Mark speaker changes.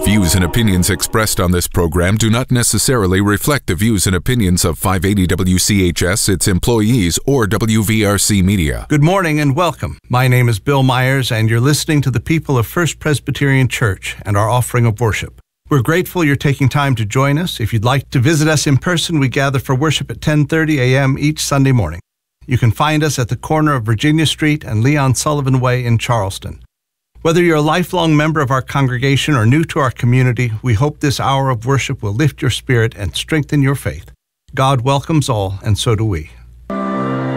Speaker 1: views and opinions expressed on this program do not necessarily reflect the views and opinions of 580 WCHS, its employees, or WVRC Media.
Speaker 2: Good morning and welcome. My name is Bill Myers, and you're listening to the people of First Presbyterian Church and our offering of worship. We're grateful you're taking time to join us. If you'd like to visit us in person, we gather for worship at 10:30 a.m. each Sunday morning. You can find us at the corner of Virginia Street and Leon Sullivan Way in Charleston. Whether you're a lifelong member of our congregation or new to our community, we hope this hour of worship will lift your spirit and strengthen your faith. God welcomes all, and so do we.